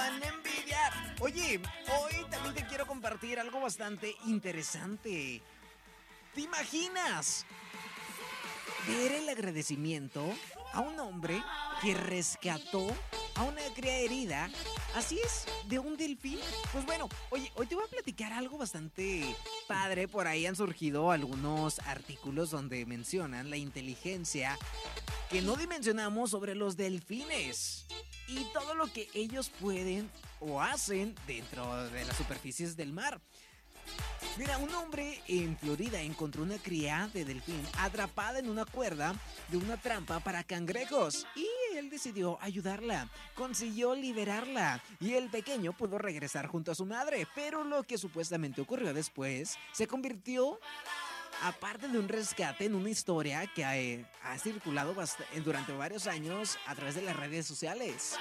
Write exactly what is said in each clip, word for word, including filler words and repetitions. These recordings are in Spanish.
dan envidia. Oye, hoy también te quiero compartir algo bastante interesante. ¿Te imaginas ver el agradecimiento a un hombre que rescató a una cría herida? Así es, de un delfín. Pues bueno, oye, hoy te voy a platicar algo bastante padre. Por ahí han surgido algunos artículos donde mencionan la inteligencia que no dimensionamos sobre los delfines y todo lo que ellos pueden o hacen dentro de las superficies del mar. Mira, un hombre en Florida encontró una cría de delfín atrapada en una cuerda de una trampa para cangrejos y él decidió ayudarla. Consiguió liberarla y el pequeño pudo regresar junto a su madre, pero lo que supuestamente ocurrió después se convirtió, aparte de un rescate, en una historia que ha, ha circulado bast- durante varios años a través de las redes sociales.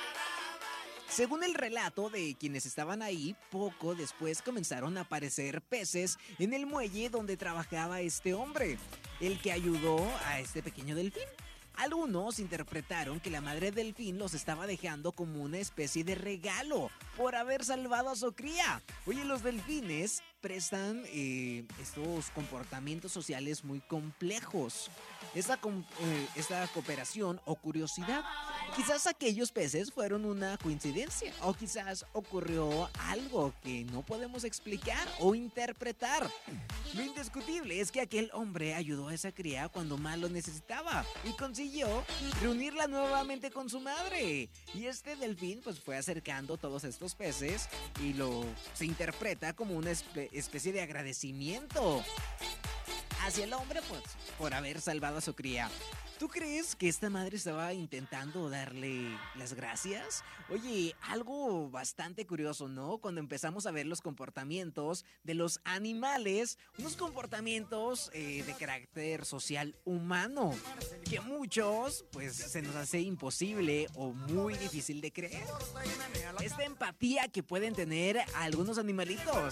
Según el relato de quienes estaban ahí, poco después comenzaron a aparecer peces en el muelle donde trabajaba este hombre, el que ayudó a este pequeño delfín. Algunos interpretaron que la madre delfín los estaba dejando como una especie de regalo por haber salvado a su cría. Oye, los delfines prestan eh, estos comportamientos sociales muy complejos. Esta, com- eh, esta cooperación o curiosidad. Quizás aquellos peces fueron una coincidencia o quizás ocurrió algo que no podemos explicar o interpretar. Lo indiscutible es que aquel hombre ayudó a esa cría cuando más lo necesitaba y consiguió reunirla nuevamente con su madre. Y este delfín pues fue acercando todos estos peces y lo se interpreta como una espe- especie de agradecimiento hacia el hombre, pues, por haber salvado a su cría. ¿Tú crees que esta madre estaba intentando darle las gracias? Oye, algo bastante curioso, ¿no? Cuando empezamos a ver los comportamientos de los animales, unos comportamientos eh, de carácter social humano, que muchos, pues, se nos hace imposible o muy difícil de creer. Esta empatía que pueden tener algunos animalitos.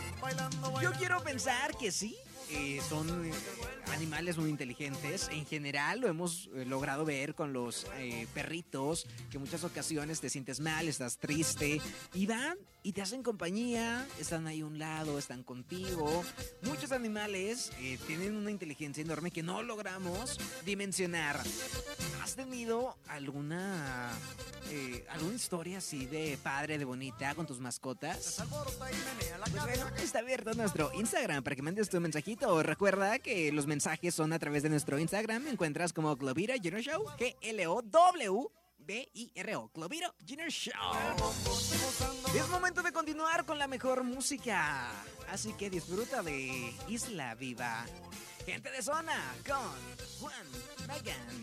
Yo quiero pensar que sí. Eh, son eh, animales muy inteligentes. En general lo hemos eh, logrado ver con los eh, perritos, que en muchas ocasiones te sientes mal, estás triste y van y te hacen compañía, están ahí a un lado, están contigo. Muchos animales eh, tienen una inteligencia enorme que no logramos dimensionar. ¿Has tenido alguna eh, alguna historia así de padre, de bonita con tus mascotas? Pues bueno, está abierto nuestro Instagram para que mandes tu mensajito. Recuerda que los mensajes son a través de nuestro Instagram. Me encuentras como Globiro Junior Show, G L O W B I R O, Globiro Junior Show. Es momento de continuar con la mejor música, así que disfruta de Isla Viva. Gente de zona con Juan Magán.